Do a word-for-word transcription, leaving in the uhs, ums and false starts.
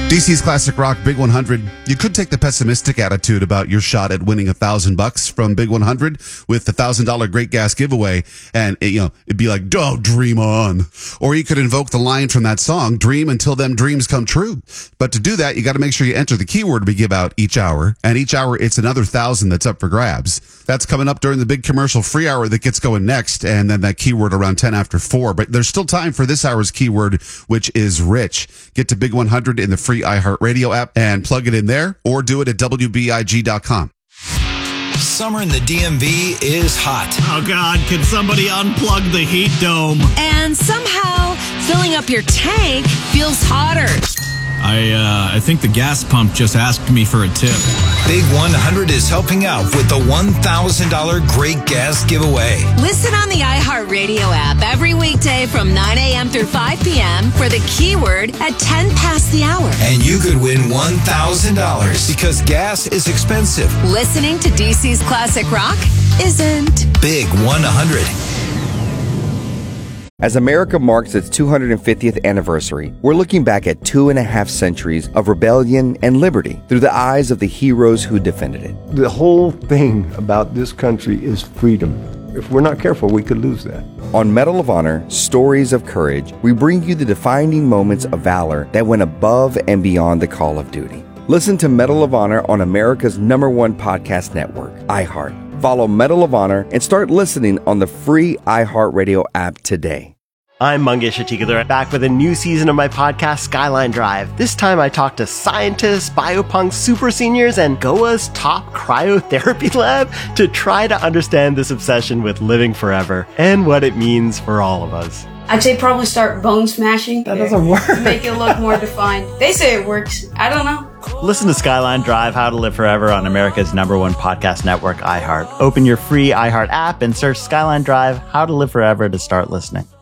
D C's Classic Rock Big one hundred. You could take the pessimistic attitude about your shot at winning a thousand bucks from Big one hundred with the thousand dollar Great Gas giveaway, and it, you know it'd be like, "Oh, dream on." Or you could invoke the line from that song, "Dream until them dreams come true." But to do that, you got to make sure you enter the keyword we give out each hour, and each hour it's another thousand that's up for grabs. That's coming up during the big commercial free hour that gets going next, and then that keyword around ten after four. But there's still time for this hour's keyword, which is rich. Get to Big one hundred in the free iHeartRadio app and plug it in there, or do it at W B I G dot com. Summer in the D M V is hot. Oh, God, can somebody unplug the heat dome? And somehow, filling up your tank feels hotter. I, uh, I think the gas pump just asked me for a tip. Big one hundred is helping out with the one thousand dollar Great Gas giveaway. Listen on the iHeartRadio app every weekday from nine a.m. through five p.m. for the keyword at ten past the hour. And you could win one thousand dollars because gas is expensive. Listening to D C's Classic Rock isn't. Big one hundred. As America marks its two hundred fiftieth anniversary, we're looking back at two and a half centuries of rebellion and liberty through the eyes of the heroes who defended it. The whole thing about this country is freedom. If we're not careful, we could lose that. On Medal of Honor, Stories of Courage, we bring you the defining moments of valor that went above and beyond the call of duty. Listen to Medal of Honor on America's number one podcast network, iHeart. Follow Medal of Honor and start listening on the free iHeartRadio app today. I'm Mangesh Hattikudur, back with a new season of my podcast, Skyline Drive. This time I talk to scientists, biopunks, super seniors, and Goa's top cryotherapy lab to try to understand this obsession with living forever and what it means for all of us. I'd say probably start bone smashing. That doesn't work. To make it look more defined. They say it works. I don't know. Listen to Skyline Drive, How to Live Forever on America's number one podcast network, iHeart. Open your free iHeart app and search Skyline Drive, How to Live Forever to start listening.